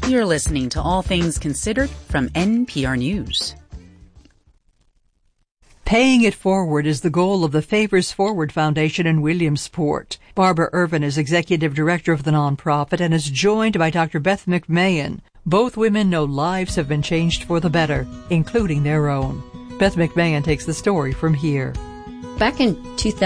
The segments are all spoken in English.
You're listening to All Things Considered from NPR News. Paying it forward is the goal of the Favors Forward Foundation in Williamsport. Barbara Irvin is executive director of the nonprofit and is joined by Dr. Beth McMahon. Both women know lives have been changed for the better, including their own. Beth McMahon takes the story from here. Back in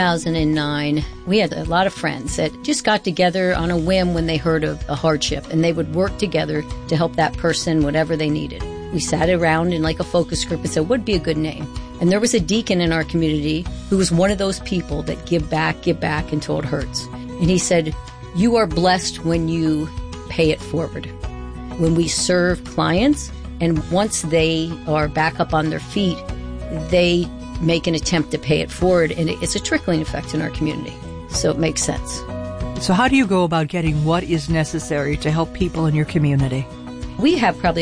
2009, we had a lot of friends that just got together on a whim when they heard of a hardship, and they would work together to help that person whatever they needed. We sat around in like a focus group and said, what'd be a good name? And there was a deacon in our community who was one of those people that give back until it hurts. And he said, you are blessed when you pay it forward. When we serve clients, and once they are back up on their feet, they make an attempt to pay it forward, and it's a trickling effect in our community. So it makes sense. So how do you go about getting what is necessary to help people in your community? We have probably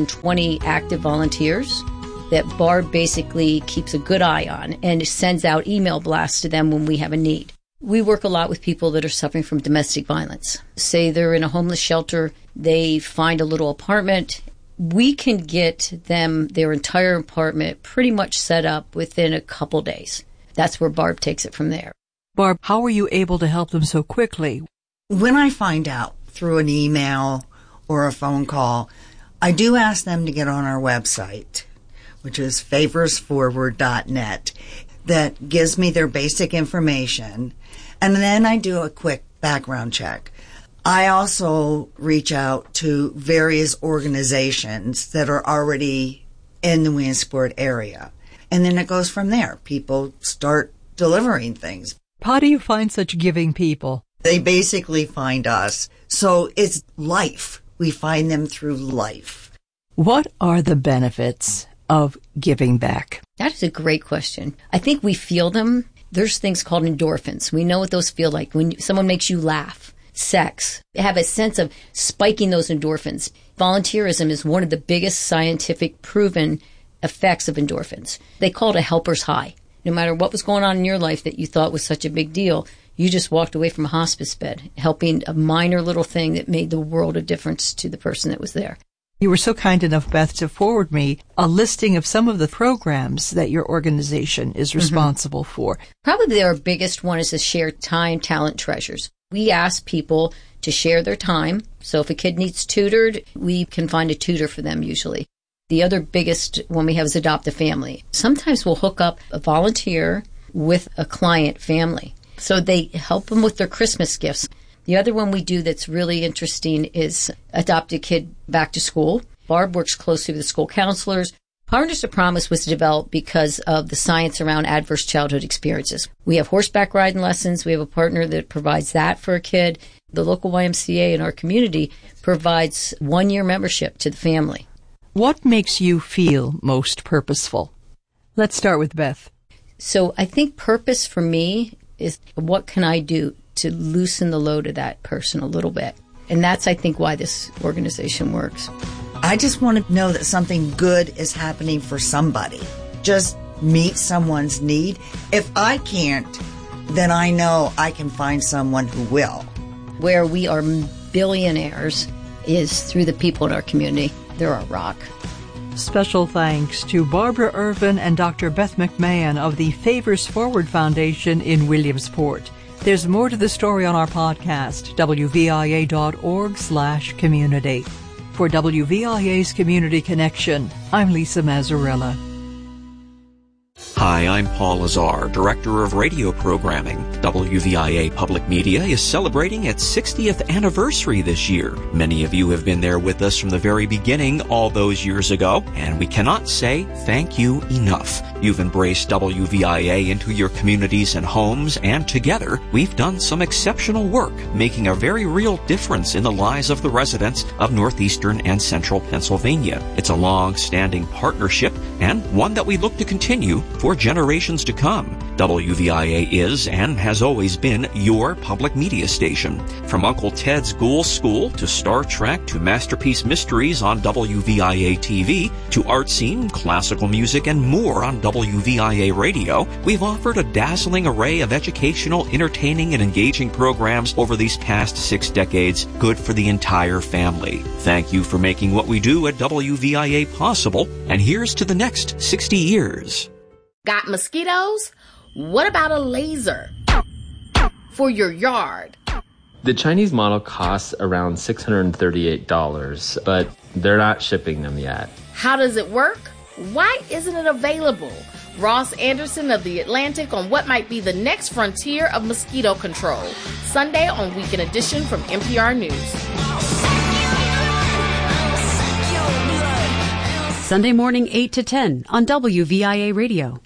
120 active volunteers that Barb basically keeps a good eye on and sends out email blasts to them when we have a need. We work a lot with people that are suffering from domestic violence. Say they're in a homeless shelter, they find a little apartment. We can get them their entire apartment pretty much set up within a couple days. That's where Barb takes it from there. Barb, how are you able to help them so quickly? When I find out through an email or a phone call, I do ask them to get on our website, which is favorsforward.net. That gives me their basic information, and then I do a quick background check. I also reach out to various organizations that are already in the Williamsport area. And then it goes from there. People start delivering things. How do you find such giving people? They basically find us. So it's life. We find them through life. What are the benefits of giving back? That is a great question. I think we feel them. There's things called endorphins. We know what those feel like when someone makes you laugh. Sex, have a sense of spiking those endorphins. Volunteerism is one of the biggest scientific proven effects of endorphins. They call it a helper's high. No matter what was going on in your life that you thought was such a big deal, you just walked away from a hospice bed, helping a minor little thing that made the world of difference to the person that was there. You were so kind enough, Beth, to forward me a listing of some of the programs that your organization is responsible for. Probably our biggest one is the Shared Time Talent Treasures. We ask people to share their time. So if a kid needs tutored, we can find a tutor for them usually. The other biggest one we have is Adopt a Family. Sometimes we'll hook up a volunteer with a client family. So they help them with their Christmas gifts. The other one we do that's really interesting is Adopt a Kid Back to School. Barb works closely with the school counselors. Partners to Promise was developed because of the science around adverse childhood experiences. We have horseback riding lessons. We have a partner that provides that for a kid. The local YMCA in our community provides 1-year membership to the family. What makes you feel most purposeful? Let's start with Beth. So I think purpose for me is what can I do to loosen the load of that person a little bit. And that's, I think, why this organization works. I just want to know that something good is happening for somebody. Just meet someone's need. If I can't, then I know I can find someone who will. Where we are billionaires is through the people in our community. They're our rock. Special thanks to Barbara Irvin and Dr. Beth McMahon of the Favors Forward Foundation in Williamsport. There's more to the story on our podcast, wvia.org/community. For WVIA's Community Connection, I'm Lisa Mazzarella. Hi, I'm Paul Azar, Director of Radio Programming. WVIA Public Media is celebrating its 60th anniversary this year. Many of you have been there with us from the very beginning all those years ago, and we cannot say thank you enough. You've embraced WVIA into your communities and homes, and together we've done some exceptional work, making a very real difference in the lives of the residents of northeastern and central Pennsylvania. It's a long-standing partnership, and one that we look to continue for generations to come. WVIA is and has always been your public media station. From Uncle Ted's Ghoul School to Star Trek to Masterpiece Mysteries on WVIA TV to art scene, classical music, and more on WVIA Radio, we've offered a dazzling array of educational, entertaining, and engaging programs over these past 6 decades, good for the entire family. Thank you for making what we do at WVIA possible, and here's to the next 60 years. Got mosquitoes? What about a laser for your yard? The Chinese model costs around $638, but they're not shipping them yet. How does it work? Why isn't it available? Ross Anderson of The Atlantic on what might be the next frontier of mosquito control. Sunday on Weekend Edition from NPR News. Sunday morning 8 to 10 on WVIA Radio.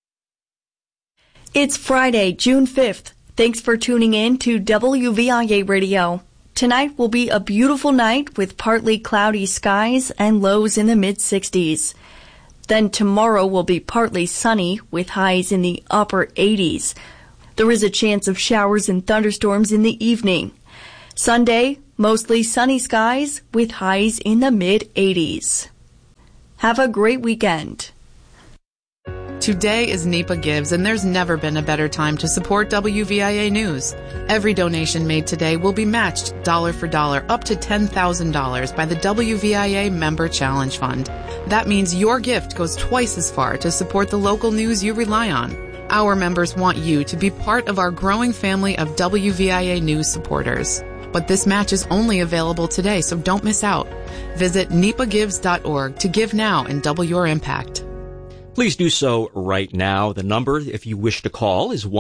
It's Friday, June 5th. Thanks for tuning in to WVIA Radio. Tonight will be a beautiful night with partly cloudy skies and lows in the mid-60s. Then tomorrow will be partly sunny with highs in the upper 80s. There is a chance of showers and thunderstorms in the evening. Sunday, mostly sunny skies with highs in the mid-80s. Have a great weekend. Today is NEPA Gives, and there's never been a better time to support WVIA News. Every donation made today will be matched dollar for dollar up to $10,000 by the WVIA Member Challenge Fund. That means your gift goes twice as far to support the local news you rely on. Our members want you to be part of our growing family of WVIA News supporters. But this match is only available today, so don't miss out. Visit nepagives.org to give now and double your impact. Please do so right now. The number, if you wish to call, is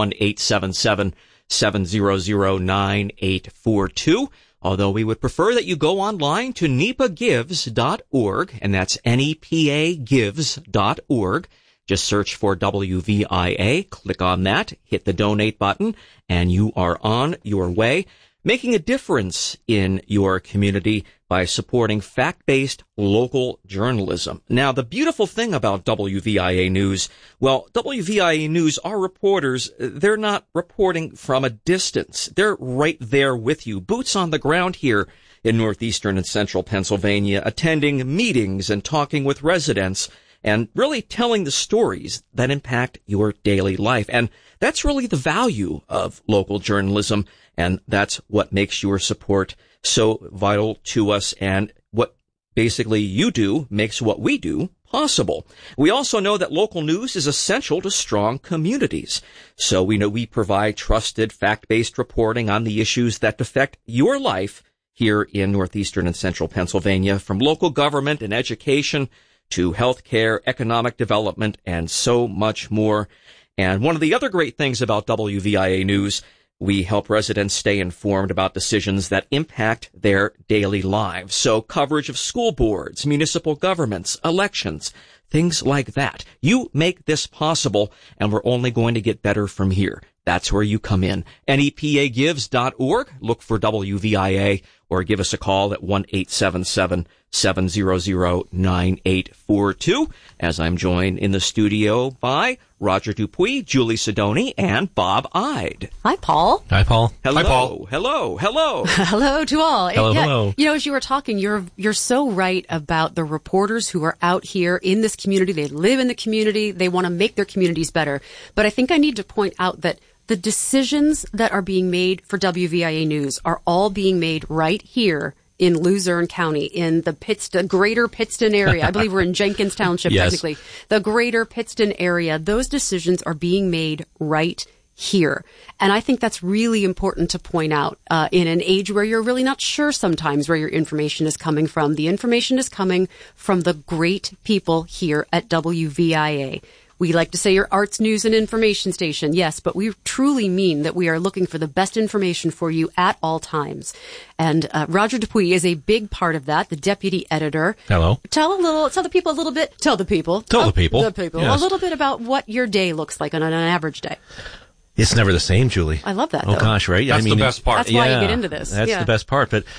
1-877-700-9842. Although we would prefer that you go online to nepagives.org, and that's nepagives.org. Just search for WVIA, click on that, hit the donate button, and you are on your way, making a difference in your community by supporting fact-based local journalism. Now, the beautiful thing about WVIA News, well, WVIA News, our reporters, they're not reporting from a distance. They're right there with you, boots on the ground here in northeastern and central Pennsylvania, attending meetings and talking with residents and really telling the stories that impact your daily life. And that's really the value of local journalism, and that's what makes your support so vital to us, and what basically you do makes what we do possible. We also know that local news is essential to strong communities. So we know we provide trusted, fact-based reporting on the issues that affect your life here in northeastern and central Pennsylvania, from local government and education to healthcare, economic development, and so much more. And one of the other great things about WVIA News, we help residents stay informed about decisions that impact their daily lives. So coverage of school boards, municipal governments, elections, things like that. You make this possible, and we're only going to get better from here. That's where you come in. nepagives.org. Look for WVIA, or give us a call at 1-877-700-9842, as I'm joined in the studio by Roger Dupuis, Julie Sidoni, and Bob Ide. Hi, Paul. Hi, Paul. Hello. Hi, Paul. Hello. Hello. Hello to all. Hello, hello. You know, as you were talking, you're so right about the reporters who are out here in this community. They live in the community. They want to make their communities better. But I think I need to point out that the decisions that are being made for WVIA News are all being made right here in Luzerne County, in the greater Pittston area. I believe we're in Jenkins Township, yes. Technically. The greater Pittston area. Those decisions are being made right here. And I think that's really important to point out in an age where you're really not sure sometimes where your information is coming from. The information is coming from the great people here at WVIA. We like to say your arts, news, and information station. Yes, but we truly mean that we are looking for the best information for you at all times. And Roger Dupuis is a big part of that, the deputy editor. Hello. Tell the people a little bit about what your day looks like on an average day. It's never the same, Julie. I love that, Oh, though. gosh, right? That's the best part. That's why you get into this. That's the best part. But,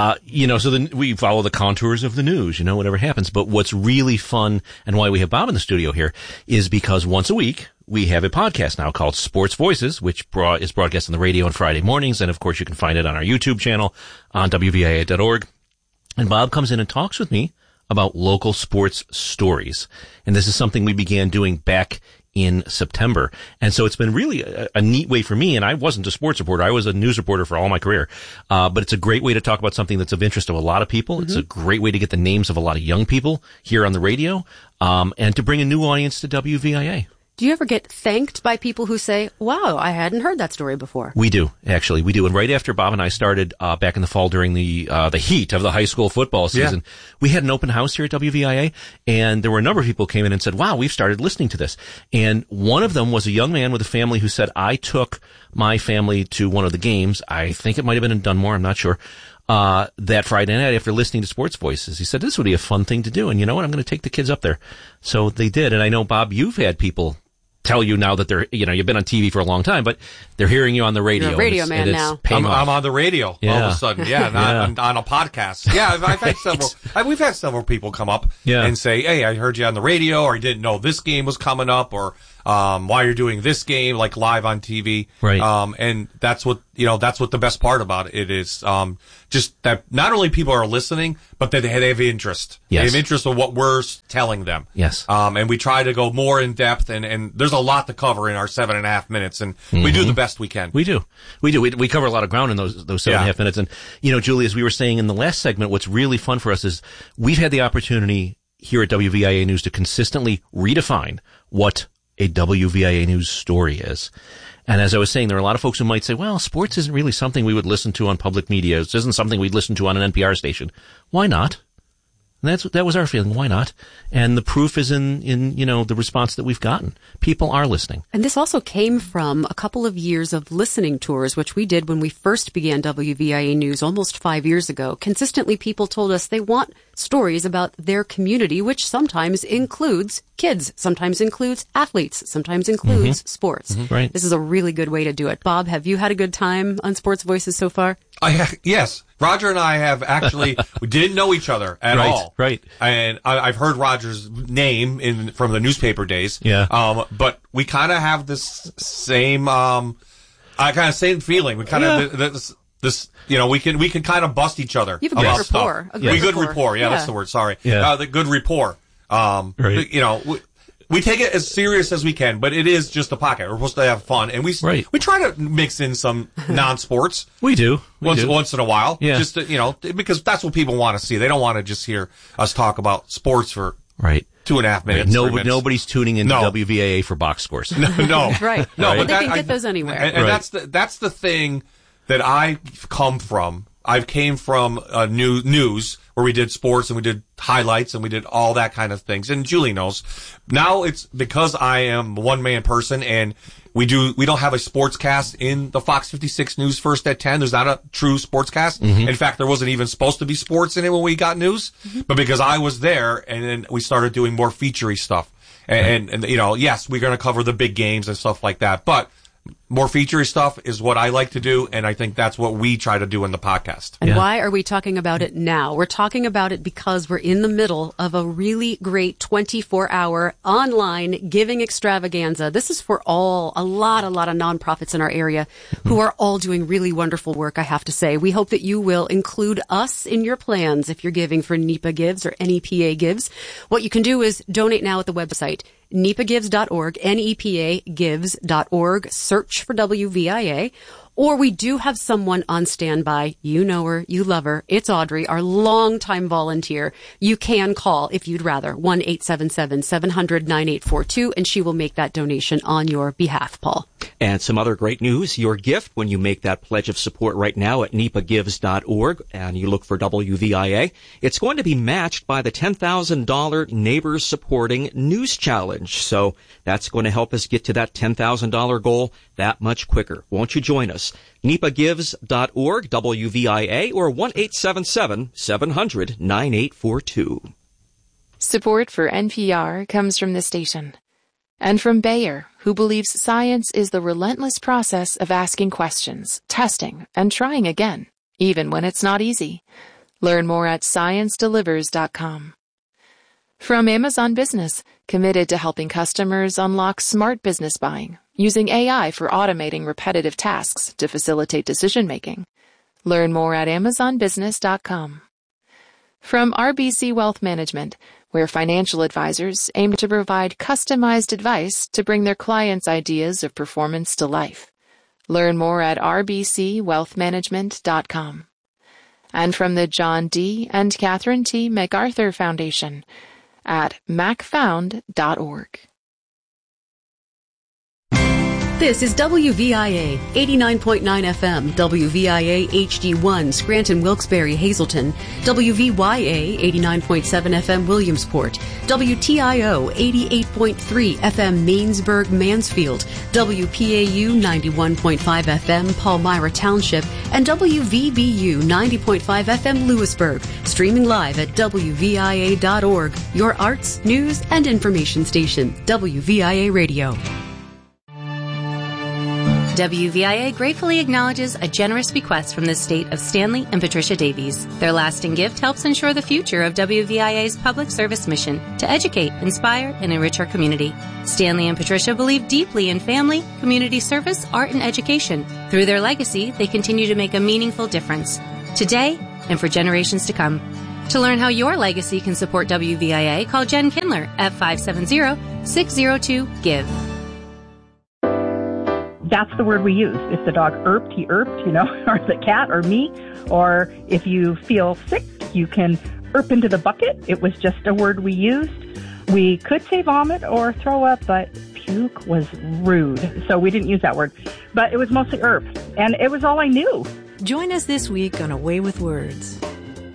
so we follow the contours of the news, whatever happens. But what's really fun and why we have Bob in the studio here is because once a week, we have a podcast now called Sports Voices, which is broadcast on the radio on Friday mornings. And, of course, you can find it on our YouTube channel on WVIA.org. And Bob comes in and talks with me about local sports stories. And this is something we began doing back in September. And so it's been really a neat way for me. And I wasn't a sports reporter. I was a news reporter for all my career. But it's a great way to talk about something that's of interest to a lot of people. Mm-hmm. It's a great way to get the names of a lot of young people here on the radio, and to bring a new audience to WVIA. Do you ever get thanked by people who say, wow, I hadn't heard that story before? We do, actually. We do. And right after Bob and I started back in the fall during the heat of the high school football season, we had an open house here at WVIA, and there were a number of people who came in and said, wow, we've started listening to this. And one of them was a young man with a family who said, I took my family to one of the games. I think it might have been in Dunmore. I'm not sure. That Friday night after listening to Sports Voices. He said, this would be a fun thing to do. And you know what? I'm going to take the kids up there. So they did. And I know, Bob, you've had people tell you now that they're, you've been on TV for a long time, but they're hearing you on the radio. You're a radio man now. I'm on the radio all of a sudden. Yeah, not on a podcast. Yeah, I've had several. We've had several people come up and say, "Hey, I heard you on the radio, or I didn't know this game was coming up, or why you're doing this game like live on TV." Right. And that's what the best part about it is. Just that not only people are listening, but that they have interest. Yes. They have interest in what we're telling them. Yes. And we try to go more in depth, and there's a lot to cover in our 7.5 minutes, and we do the best we can. We do. We cover a lot of ground in those 7.5 minutes. And, Julie, as we were saying in the last segment, what's really fun for us is we've had the opportunity here at WVIA News to consistently redefine what a WVIA News story is. And as I was saying, there are a lot of folks who might say, well, sports isn't really something we would listen to on public media. It isn't something we'd listen to on an NPR station. Why not? And that was our feeling. Why not? And the proof is in the response that we've gotten. People are listening. And this also came from a couple of years of listening tours, which we did when we first began WVIA News almost 5 years ago. Consistently, people told us they want stories about their community, which sometimes includes kids, sometimes includes athletes, sometimes includes sports. Mm-hmm. Right. This is a really good way to do it. Bob, have you had a good time on Sports Voices so far? Yes. Roger and I have actually, we didn't know each other at all. Right. And I've heard Roger's name from the newspaper days. Yeah. But we kind of have this same, same feeling. We kind of, this, we can kind of bust each other. You have a good rapport. Good rapport. Yeah, that's the word. Sorry. Yeah. The good rapport. Right. We take it as serious as we can, but it is just a pocket. We're supposed to have fun, and we try to mix in some non-sports. We do. Once in a while. Yeah. Just to, because that's what people want to see. They don't want to just hear us talk about sports for 2.5 minutes. Nobody's tuning into WVAA for box scores. No. Right. No, but they can get those anywhere. And that's the thing that I come from. I came from news where we did sports and we did highlights and we did all that kind of things. And Julie knows. Now it's because I am a one-man person and we don't have a sports cast in the Fox 56 News First at 10. There's not a true sports cast. Mm-hmm. In fact, there wasn't even supposed to be sports in it when we got news. Mm-hmm. But because I was there, and then we started doing more featurey stuff. And yes, we're going to cover the big games and stuff like that. But more featurey stuff is what I like to do, and I think that's what we try to do in the podcast. And why are we talking about it now? We're talking about it because we're in the middle of a really great 24-hour online giving extravaganza. This is for a lot of nonprofits in our area who are all doing really wonderful work, I have to say. We hope that you will include us in your plans if you're giving for NEPA Gives or NEPA Gives. What you can do is donate now at the website, nepagives.org, nepagives.org. Search for WVIA. Or we do have someone on standby. You know her. You love her. It's Audrey, our longtime volunteer. You can call if you'd rather. 1-877-700-9842, and she will make that donation on your behalf, Paul. And some other great news. Your gift when you make that pledge of support right now at nepagives.org and you look for WVIA, it's going to be matched by the $10,000 Neighbors Supporting News Challenge. So that's going to help us get to that $10,000 goal that much quicker. Won't you join us? nepagives.org, WVIA, or 1-877-700-9842. Support for NPR comes from the station And from Bayer, who believes science is the relentless process of asking questions, testing, and trying again, even when it's not easy. Learn more at ScienceDelivers.com. From Amazon Business, committed to helping customers unlock smart business buying, using AI for automating repetitive tasks to facilitate decision-making. Learn more at AmazonBusiness.com. From RBC Wealth Management, where financial advisors aim to provide customized advice to bring their clients' ideas of performance to life. Learn more at rbcwealthmanagement.com. And from the John D. and Catherine T. MacArthur Foundation at macfound.org. This is WVIA 89.9 FM, WVIA HD1, Scranton, Wilkes-Barre, Hazleton, WVYA 89.7 FM, Williamsport, WTIO 88.3 FM, Mainsburg, Mansfield, WPAU 91.5 FM, Palmyra Township, and WVBU 90.5 FM, Lewisburg, streaming live at WVIA.org, your arts, news, and information station, WVIA Radio. WVIA gratefully acknowledges a generous bequest from the state of Stanley and Patricia Davies. Their lasting gift helps ensure the future of WVIA's public service mission to educate, inspire, and enrich our community. Stanley and Patricia believe deeply in family, community service, art, and education. Through their legacy, they continue to make a meaningful difference, today and for generations to come. To learn how your legacy can support WVIA, call Jen Kindler at 570-602-GIVE. That's the word we use. If the dog irped, he irped, or the cat or me. Or if you feel sick, you can irp into the bucket. It was just a word we used. We could say vomit or throw up, but puke was rude. So we didn't use that word. But it was mostly irp. And it was all I knew. Join us this week on A Way with Words.